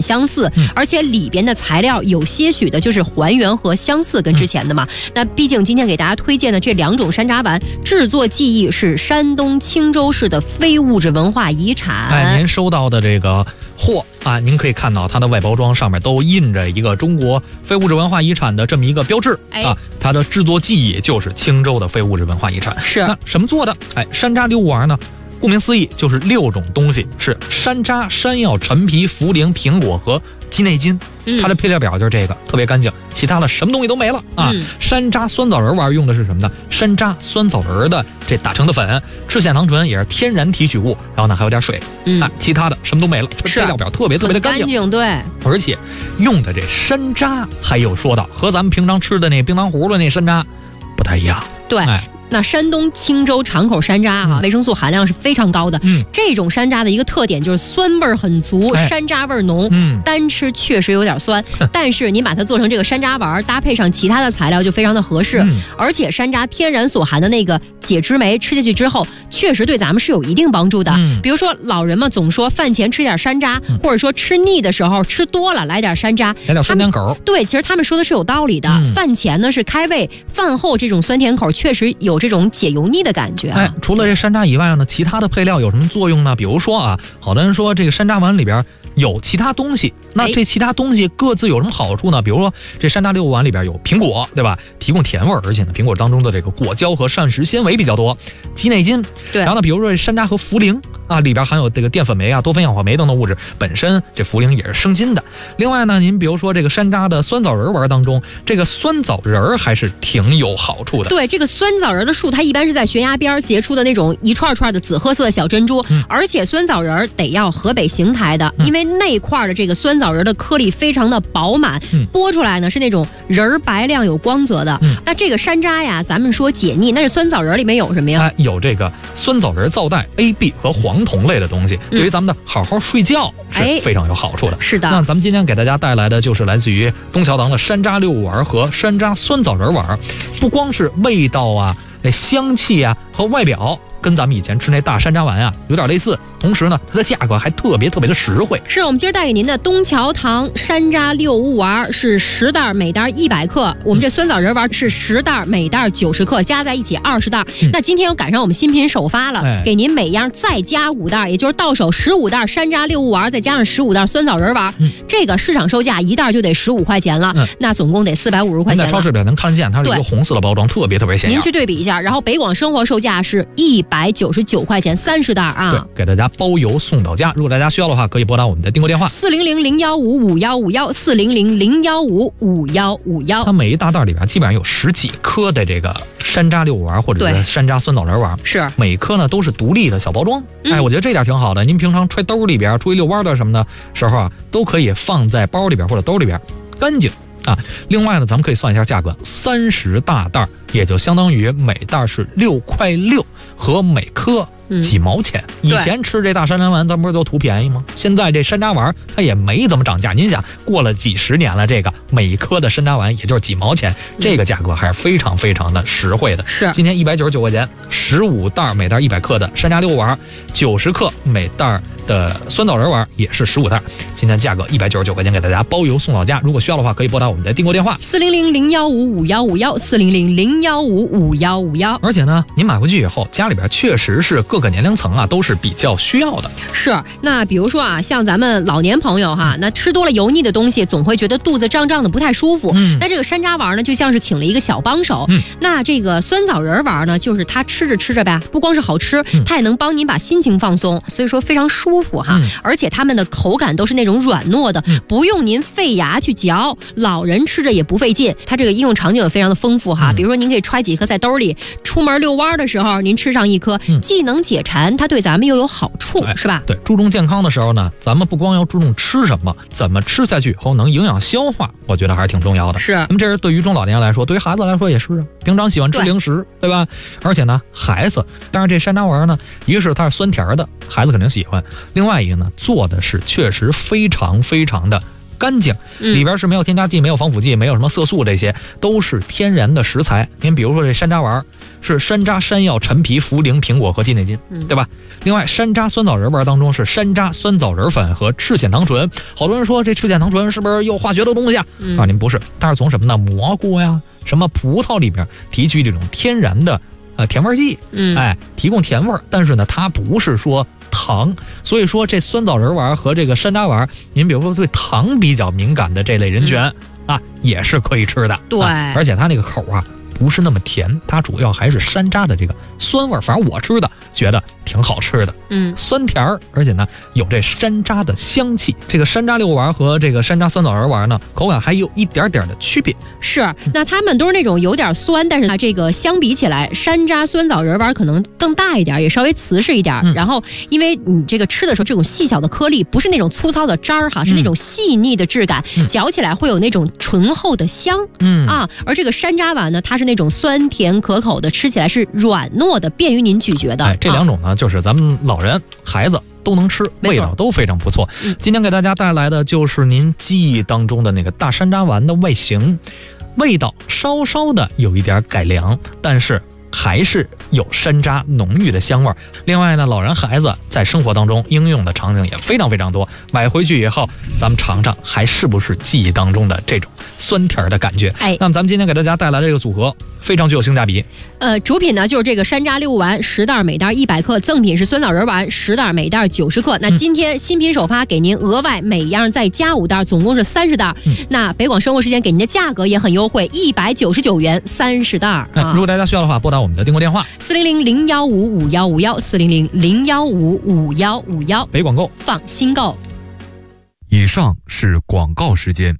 相似，而且里边的材料有些许的就是还原和相似跟之前的嘛。那毕竟今天给大家推荐的这2种山楂丸制作技艺是山东青州市的非物质文化遗产。 您收到的这个货啊，您可以看到它的外包装上面都印着一个中国非物质文化遗产的这么一个标志啊，它的制作技艺就是青州的非物质文化遗产。 是那什么做的？山楂6物丸呢？顾名思义，就是6种东西，是山楂、山药、陈皮、茯苓、苹果和鸡内金。它的配料表就是这个，特别干净，其他的什么东西都没了啊。山楂酸枣仁丸用的是什么呢？山楂、酸枣仁的这打成的粉，赤藓糖醇也是天然提取物，然后呢还有点水，其他的什么都没了。配料表特别的干净， 对。 而且用的这山楂还有说到和咱们平常吃的那冰糖葫芦那山楂不太一样， 对。那山东青州长口山楂维生素含量是非常高的。这种山楂的一个特点就是酸味很足，山楂味浓。单吃确实有点酸，但是您把它做成这个山楂丸，搭配上其他的材料就非常的合适。而且山楂天然所含的那个解脂酶吃下去之后，确实对咱们是有一定帮助的。比如说老人们总说饭前吃点山楂，或者说吃腻的时候吃多了来点山楂， 来点酸甜口。 对，其实他们说的是有道理的。饭前呢是开胃，饭后这种酸甜口确实有这种解油腻的感觉。 除了这山楂以外呢，其他的配料有什么作用呢？比如说啊，好多人说这个山楂丸里边有其他东西，那这其他东西各自有什么好处呢？比如说这山楂6物丸里边有苹果，对吧？提供甜味，而且呢，苹果当中的这个果胶和膳食纤维比较多。鸡内金， 对。 然后呢，比如说这山楂和茯苓啊，里边含有这个淀粉酶啊、多酚氧化酶等等物质，本身这茯苓也是生津的。另外呢，您比如说这个山楂的酸枣仁丸当中，这个酸枣仁还是挺有好处的。 对，这个酸枣仁的树，它一般是在悬崖边结出的那种一串串的紫褐色的小珍珠，而且酸枣仁得要河北邢台的，因为那块的这个酸枣仁的颗粒非常的饱满，剥出来呢是那种仁白亮有光泽的。那这个山楂呀，咱们说解腻，那是酸枣仁里面有什么呀？ 有这个酸枣仁皂苷 AB 和黄酮类的东西，对于咱们的好好睡觉是非常有好处的。 是的。 那咱们今天给大家带来的就是来自于东桥堂的山楂6物丸和山楂酸枣仁丸，不光是味道啊、那香气啊和外表跟咱们以前吃那大山楂丸啊有点类似，同时呢它的价格还特别的实惠。 是我们今儿带给您的东桥堂山楂6物丸是10袋，每袋100克，我们这酸枣仁丸是10袋，每袋90克，加在一起20袋。那今天又赶上我们新品首发了，给您每样再加5袋，也就是到手15袋山楂6物丸，再加上15袋酸枣仁丸，这个市场售价一袋就得15块钱了，那总共得450块钱了。 在超市里能看得见，它是一个红色的包装，特别显眼。 您去对比一下。然后北广生活售价是199块钱30袋啊， 对，给大家包邮送到家。如果大家需要的话，可以拨打我们的订购电话 400-015-5151，400-015-5151。 它每一大袋里边基本上有10几颗的这个山楂6物丸或者是山楂酸枣仁丸， 是每颗呢都是独立的小包装。我觉得这点挺好的。您平常揣兜里边出去遛弯的什么的时候啊，都可以放在包里边或者兜里边，干净啊。另外呢，咱们可以算一下价格，30大袋也就相当于每袋是6块6，和每颗几毛钱。以前吃这大山楂丸咱不是都图便宜吗？现在这山楂丸它也没怎么涨价。您想过了几十年了，这个每一颗的山楂丸也就是几毛钱，这个价格还是非常的实惠的。 是今天199块钱，15袋每袋100克的山楂6物丸，90克每袋的酸枣仁丸也是15袋，今天价格199块钱给大家包邮送到家。如果需要的话，可以拨打我们的订购电话 400-015-5151，400-015-5151。 而且呢，您买回去以后，家里边确实是各个年龄层啊都是比较需要的。 是，那比如说啊，像咱们老年朋友哈，那吃多了油腻的东西，总会觉得肚子胀胀的不太舒服。那这个山楂丸呢，就像是请了一个小帮手。那这个酸枣仁丸呢，就是它吃着呗，不光是好吃，它也能帮您把心情放松，所以说非常舒服哈。而且它们的口感都是那种软糯的，不用您费牙去嚼，老人吃着也不费劲。它这个应用场景也非常的丰富哈，比如说您可以揣几颗在兜里，出门遛弯的时候您吃上一颗，既能解馋，它对咱们又有好处，是吧？ 对，注重健康的时候呢，咱们不光要注重吃什么，怎么吃下去以后能营养消化，我觉得还是挺重要的。 是， 那么这是对于中老年来说，对于孩子来说也是啊，平常喜欢吃零食， 对吧？而且呢，孩子，但是这山楂丸呢，一个是它是酸甜的，孩子肯定喜欢；另外一个呢，做的是确实非常的干净，里边是没有添加剂、没有防腐剂、没有什么色素，这些都是天然的食材。您比如说这山楂丸是山楂、山药、陈皮、茯苓、苹果和鸡内金，对吧？另外山楂酸枣仁丸当中是山楂、酸枣仁粉和赤藓糖醇。好多人说这赤藓糖醇是不是又化学的东西啊？您不是，它是从什么呢？蘑菇呀、什么葡萄里边提取这种天然的甜味剂，提供甜味，但是呢，它不是说糖，所以说这酸枣仁丸和这个山楂丸，您比如说对糖比较敏感的这类人群也是可以吃的。 对， 而且它那个口不是那么甜，它主要还是山楂的这个酸味，反正我吃的觉得挺好吃的，酸甜儿，而且呢有这山楂的香气。这个山楂六丸和这个山楂酸枣仁丸呢，口感还有一点点的区别。 是，那它们都是那种有点酸，但是它这个相比起来，山楂酸枣仁丸可能更大一点，也稍微瓷实一点。然后因为你这个吃的时候，这种细小的颗粒不是那种粗糙的渣儿是那种细腻的质感，嚼起来会有那种醇厚的香。而这个山楂丸呢，它是那种酸甜可口的，吃起来是软糯的，便于您咀嚼的。 这两种呢，就是咱们老人、孩子都能吃，味道都非常不错。今天给大家带来的就是您记忆当中的那个大山楂丸的外形，味道稍稍的有一点改良，但是还是有山楂浓郁的香味。另外呢，老人孩子在生活当中应用的场景也非常非常多，买回去以后咱们尝尝还是不是记忆当中的这种酸甜的感觉。那么咱们今天给大家带来这个组合非常具有性价比。 主品呢就是这个山楂六丸10袋，每袋100克，赠品是酸枣仁丸10袋，每袋90克。那今天新品首发给您额外每样再加5袋，总共是30袋。那北广生活时间给您的价格也很优惠，199元30袋。 如果大家需要的话，拨打我们的订购电话 400-015-5151，400-015-5151。 北广购， 放心购。 以上是广告时间。